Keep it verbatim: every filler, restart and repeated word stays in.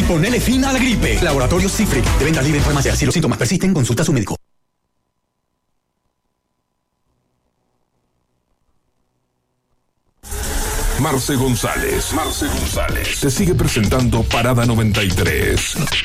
Ponele fin a la gripe. Laboratorio Cifric, de venta libre en farmacias. Si los síntomas persisten, consulta a su médico. Marce González. Marce González. Te sigue presentando Parada noventa y tres.